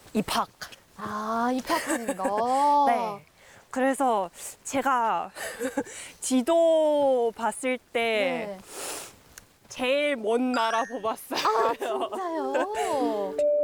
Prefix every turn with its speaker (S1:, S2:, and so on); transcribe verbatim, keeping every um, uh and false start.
S1: 입학.
S2: 아, 입학하는 거.
S1: 네. 그래서 제가 지도 봤을 때
S2: 네.
S1: 제일 먼 나라 뽑았어요.
S2: 아, 진짜요?